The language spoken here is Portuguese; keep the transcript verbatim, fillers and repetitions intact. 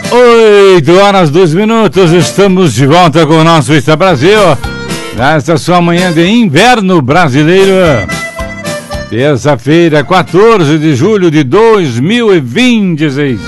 oito horas, dois minutos, estamos de volta com o nosso Vista Brasil, nesta sua manhã de inverno brasileiro, terça-feira, quatorze de julho de dois mil e vinte e seis.